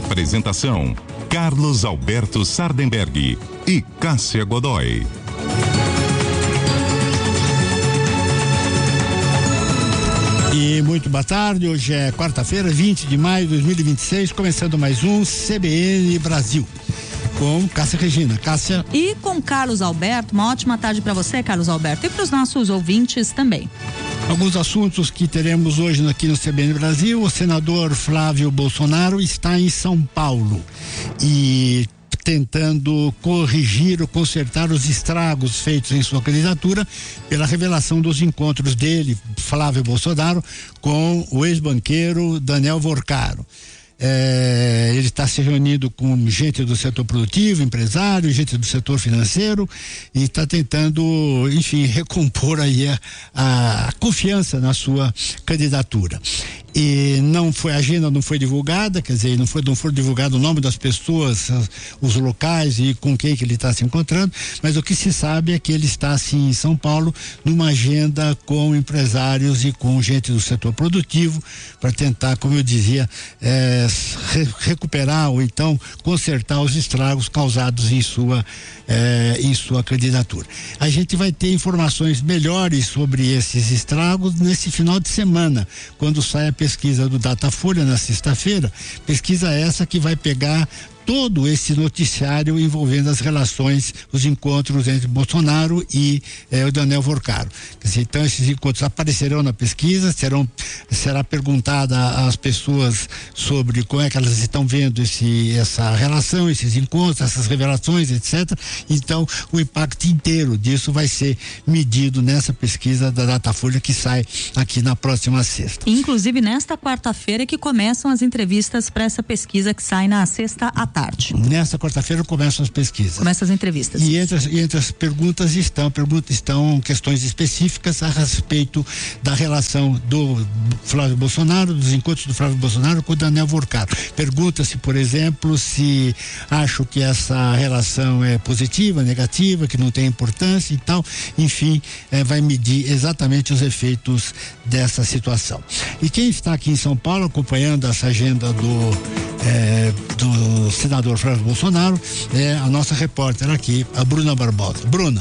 Apresentação: Carlos Alberto Sardenberg e Cássia Godoy. E muito boa tarde, hoje é quarta-feira, 20 de maio de 2026, começando mais um CBN Brasil. Com Cássia Regina. Cássia. E com Carlos Alberto. Uma ótima tarde para você, Carlos Alberto, e para os nossos ouvintes também. Alguns assuntos que teremos hoje aqui no CBN Brasil. O senador Flávio Bolsonaro está em São Paulo e tentando corrigir ou consertar os estragos feitos em sua candidatura pela revelação dos encontros dele, Flávio Bolsonaro, com o ex-banqueiro Daniel Vorcaro. Ele está se reunindo com gente do setor produtivo, empresário, gente do setor financeiro e está tentando, enfim, recompor aí a confiança na sua candidatura. E a agenda não foi divulgada, quer dizer, não foi divulgado o nome das pessoas, os locais e com quem que ele está se encontrando, mas o que se sabe é que ele está assim em São Paulo numa agenda com empresários e com gente do setor produtivo para tentar, como eu dizia, recuperar ou então consertar os estragos causados em sua candidatura. A gente vai ter informações melhores sobre esses estragos nesse final de semana, quando sai a pesquisa do Datafolha na sexta-feira, pesquisa essa que vai pegar todo esse noticiário envolvendo as relações, os encontros entre Bolsonaro e o Daniel Vorcaro. Quer dizer, então esses encontros aparecerão na pesquisa, será perguntada às pessoas sobre como é que elas estão vendo essa relação, esses encontros, essas revelações, etc. Então o impacto inteiro disso vai ser medido nessa pesquisa da Datafolha que sai aqui na próxima sexta. Inclusive nesta quarta-feira que começam as entrevistas para essa pesquisa que sai na sexta à tarde. Nesta quarta-feira começam as pesquisas. Começam as entrevistas. E entre as perguntas estão questões específicas a respeito da relação do Flávio Bolsonaro, dos encontros do Flávio Bolsonaro com o Daniel Vorcaro. Pergunta-se, por exemplo, se acho que essa relação é positiva, negativa, que não tem importância e tal. Enfim, vai medir exatamente os efeitos dessa situação. E quem está aqui em São Paulo acompanhando essa agenda do senador Flávio Bolsonaro é a nossa repórter aqui, a Bruna Barbosa. Bruna.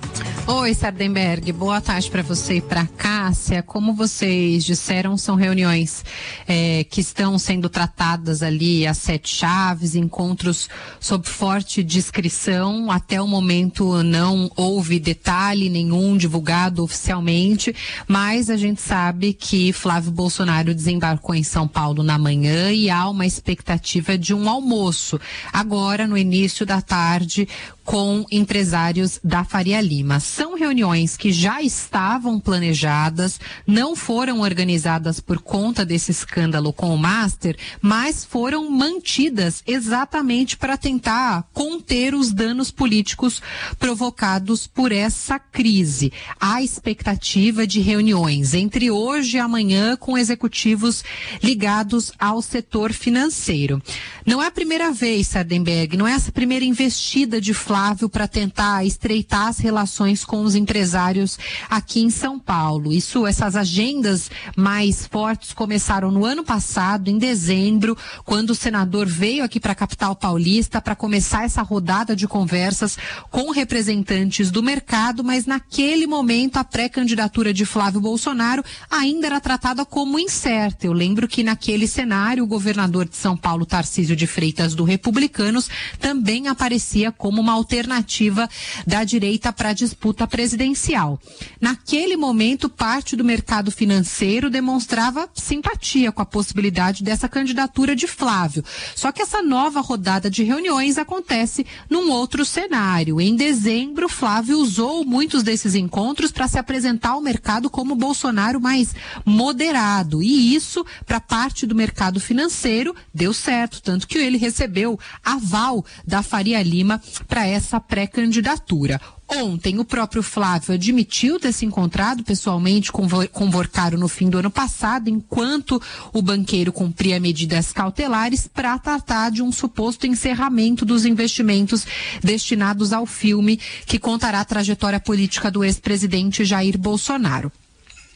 Oi, Sardenberg, boa tarde para você e para Cássia. Como vocês disseram, são reuniões que estão sendo tratadas ali às 7 chaves, encontros sob forte discrição. Até o momento não houve detalhe nenhum divulgado oficialmente, mas a gente sabe que Flávio Bolsonaro desembarcou em São Paulo na manhã e há uma expectativa de um almoço agora no início da tarde com empresários da Faria Lima. São reuniões que já estavam planejadas, não foram organizadas por conta desse escândalo com o Master, mas foram mantidas exatamente para tentar conter os danos políticos provocados por essa crise. Há expectativa de reuniões entre hoje e amanhã com executivos ligados ao setor financeiro. Não é a primeira vez, Sardenberg, não é essa primeira investida de Flávio para tentar estreitar as relações com os empresários aqui em São Paulo. Essas agendas mais fortes começaram no ano passado, em dezembro, quando o senador veio aqui para a capital paulista para começar essa rodada de conversas com representantes do mercado, mas naquele momento a pré-candidatura de Flávio Bolsonaro ainda era tratada como incerta. Eu lembro que naquele cenário o governador de São Paulo, Tarcísio de Freitas, do Republicanos, também aparecia como uma alternativa da direita para a disputa presidencial. Naquele momento, parte do mercado financeiro demonstrava simpatia com a possibilidade dessa candidatura de Flávio. Só que essa nova rodada de reuniões acontece num outro cenário. Em dezembro, Flávio usou muitos desses encontros para se apresentar ao mercado como Bolsonaro mais moderado. E isso, para parte do mercado financeiro, deu certo. Tanto que ele recebeu aval da Faria Lima para essa pré-candidatura. Ontem, o próprio Flávio admitiu ter se encontrado pessoalmente com Vorcaro no fim do ano passado, enquanto o banqueiro cumpria medidas cautelares para tratar de um suposto encerramento dos investimentos destinados ao filme que contará a trajetória política do ex-presidente Jair Bolsonaro.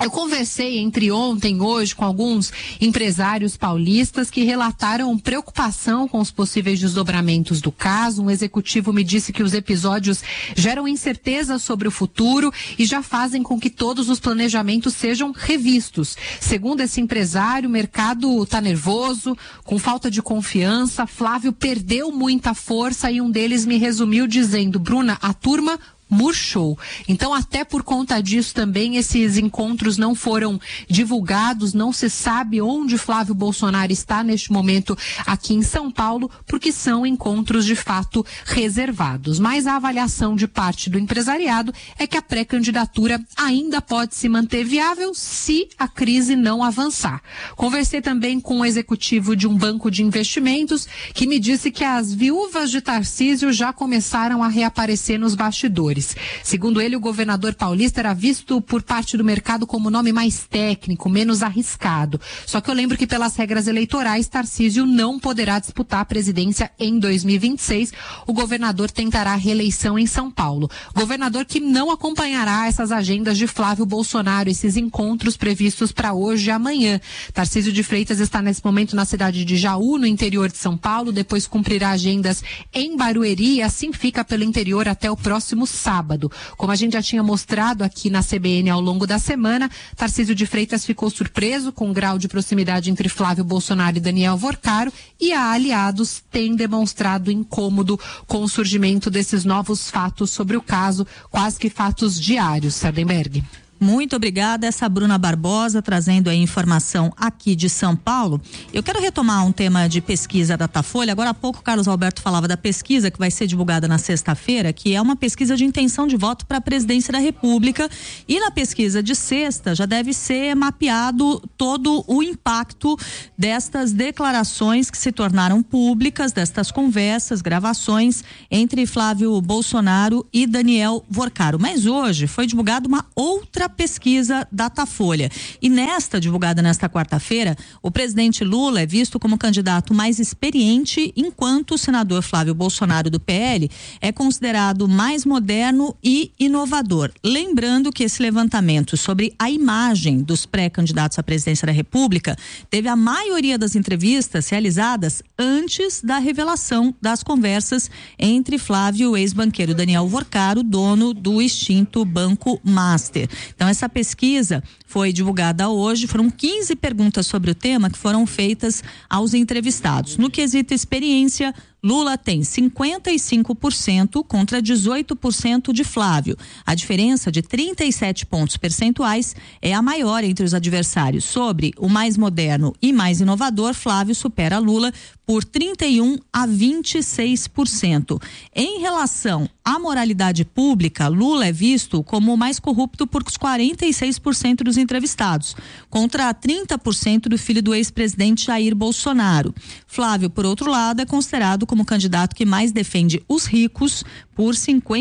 Eu conversei entre ontem e hoje com alguns empresários paulistas que relataram preocupação com os possíveis desdobramentos do caso. Um executivo me disse que os episódios geram incerteza sobre o futuro e já fazem com que todos os planejamentos sejam revistos. Segundo esse empresário, o mercado está nervoso, com falta de confiança. Flávio perdeu muita força e um deles me resumiu dizendo: Bruna, a turma murchou. Então, até por conta disso também, esses encontros não foram divulgados, não se sabe onde Flávio Bolsonaro está neste momento aqui em São Paulo, porque são encontros de fato reservados. Mas a avaliação de parte do empresariado é que a pré-candidatura ainda pode se manter viável se a crise não avançar. Conversei também com um executivo de um banco de investimentos que me disse que as viúvas de Tarcísio já começaram a reaparecer nos bastidores. Segundo ele, o governador paulista era visto por parte do mercado como nome mais técnico, menos arriscado. Só que eu lembro que pelas regras eleitorais, Tarcísio não poderá disputar a presidência em 2026. O governador tentará a reeleição em São Paulo. Governador que não acompanhará essas agendas de Flávio Bolsonaro, esses encontros previstos para hoje e amanhã. Tarcísio de Freitas está nesse momento na cidade de Jaú, no interior de São Paulo, depois cumprirá agendas em Barueri e assim fica pelo interior até o próximo sábado. Como a gente já tinha mostrado aqui na CBN ao longo da semana, Tarcísio de Freitas ficou surpreso com o grau de proximidade entre Flávio Bolsonaro e Daniel Worcaro e a aliados têm demonstrado incômodo com o surgimento desses novos fatos sobre o caso, quase que fatos diários, Sardenberg. Muito obrigada, essa Bruna Barbosa trazendo a informação aqui de São Paulo. Eu quero retomar um tema de pesquisa da Datafolha. Agora há pouco o Carlos Alberto falava da pesquisa que vai ser divulgada na sexta-feira, que é uma pesquisa de intenção de voto para a presidência da República, e na pesquisa de sexta já deve ser mapeado todo o impacto destas declarações que se tornaram públicas, destas conversas, gravações entre Flávio Bolsonaro e Daniel Worcaro. Mas hoje foi divulgada uma outra pesquisa Datafolha. E nesta, divulgada nesta quarta-feira, o presidente Lula é visto como candidato mais experiente, enquanto o senador Flávio Bolsonaro do PL é considerado mais moderno e inovador. Lembrando que esse levantamento sobre a imagem dos pré-candidatos à presidência da República teve a maioria das entrevistas realizadas antes da revelação das conversas entre Flávio e o ex-banqueiro Daniel Worcaro, dono do extinto Banco Master. Então, essa pesquisa foi divulgada hoje, foram 15 perguntas sobre o tema que foram feitas aos entrevistados. No quesito experiência, Lula tem 55% contra 18% de Flávio. A diferença de 37 pontos percentuais é a maior entre os adversários. Sobre o mais moderno e mais inovador, Flávio supera Lula por 31 a 26%. Em relação à moralidade pública, Lula é visto como o mais corrupto por 46% dos entrevistados, contra 30% do filho do ex-presidente Jair Bolsonaro. Flávio, por outro lado, é considerado como candidato que mais defende os ricos por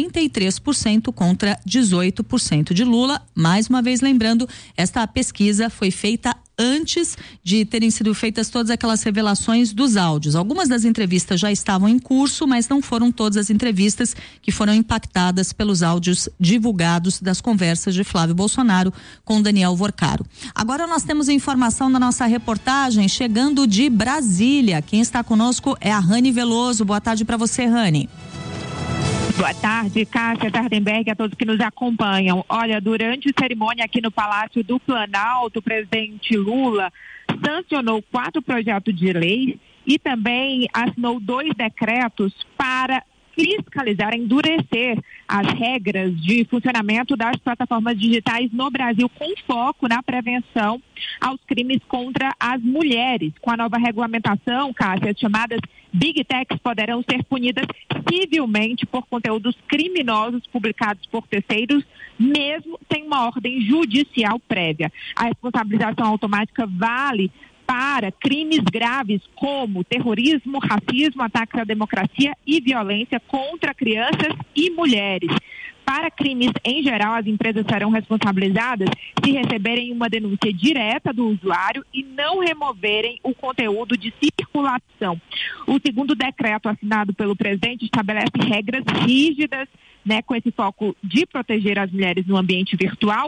53% contra 18% de Lula. Mais uma vez lembrando, esta pesquisa foi feita antes de terem sido feitas todas aquelas revelações dos áudios. Algumas das entrevistas já estavam em curso, mas não foram todas as entrevistas que foram impactadas pelos áudios divulgados das conversas de Flávio Bolsonaro com Daniel Worcaro. Agora nós temos informação da nossa reportagem chegando de Brasília. Quem está conosco é a Rani Veloso. Boa tarde para você, Rani. Boa tarde, Cássia, Sardenberg, a todos que nos acompanham. Olha, durante a cerimônia aqui no Palácio do Planalto, o presidente Lula sancionou 4 projetos de lei e também assinou 2 decretos para fiscalizar, endurecer as regras de funcionamento das plataformas digitais no Brasil, com foco na prevenção aos crimes contra as mulheres. Com a nova regulamentação, Cássia, as chamadas Big Techs poderão ser punidas civilmente por conteúdos criminosos publicados por terceiros, mesmo sem uma ordem judicial prévia. A responsabilização automática vale para crimes graves como terrorismo, racismo, ataques à democracia e violência contra crianças e mulheres. Para crimes em geral, as empresas serão responsabilizadas se receberem uma denúncia direta do usuário e não removerem o conteúdo de circulação. O segundo decreto assinado pelo presidente estabelece regras rígidas, com esse foco de proteger as mulheres no ambiente virtual.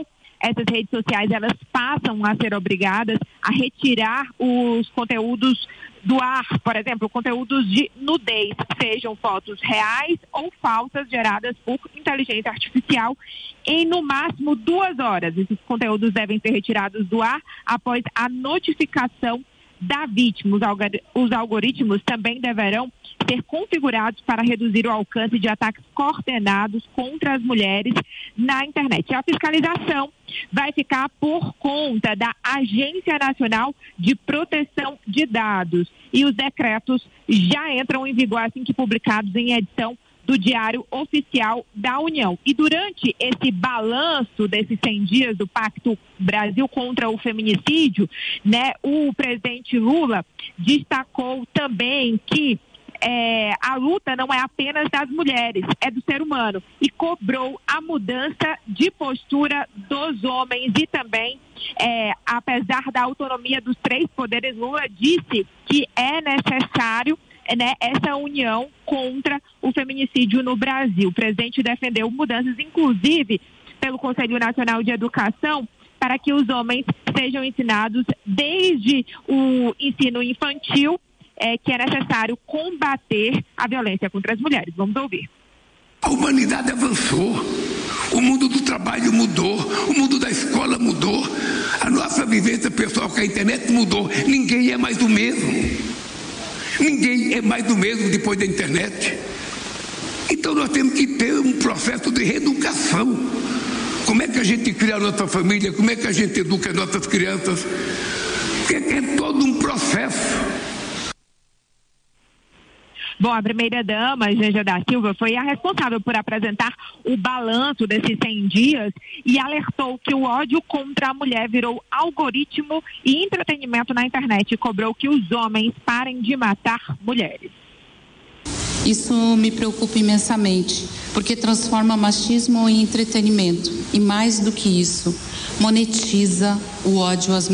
essas redes sociais elas passam a ser obrigadas a retirar os conteúdos do ar, por exemplo, conteúdos de nudez, sejam fotos reais ou falsas geradas por inteligência artificial, em no máximo 2 horas. Esses conteúdos devem ser retirados do ar após a notificação da vítima. Os algoritmos também deverão ser configurados para reduzir o alcance de ataques coordenados contra as mulheres na internet. A fiscalização vai ficar por conta da Agência Nacional de Proteção de Dados e os decretos já entram em vigor assim que publicados em edição do Diário Oficial da União. E durante esse balanço desses 100 dias do Pacto Brasil contra o Feminicídio, né, o presidente Lula destacou também que a luta não é apenas das mulheres, é do ser humano, e cobrou a mudança de postura dos homens e também, apesar da autonomia dos 3 poderes, Lula disse que é necessário, né, essa união contra o feminicídio no Brasil. O presidente defendeu mudanças, inclusive, pelo Conselho Nacional de Educação, para que os homens sejam ensinados desde o ensino infantil, que é necessário combater a violência contra as mulheres. Vamos ouvir. A humanidade avançou, o mundo do trabalho mudou, o mundo da escola mudou, a nossa vivência pessoal com a internet mudou. Ninguém é mais o mesmo. Ninguém é mais do mesmo depois da internet. Então nós temos que ter um processo de reeducação. Como é que a gente cria a nossa família? Como é que a gente educa as nossas crianças? É todo um processo. Bom, a primeira-dama, Janja da Silva, foi a responsável por apresentar o balanço desses 100 dias e alertou que o ódio contra a mulher virou algoritmo e entretenimento na internet e cobrou que os homens parem de matar mulheres. Isso me preocupa imensamente, porque transforma machismo em entretenimento e, mais do que isso, monetiza o ódio às mulheres.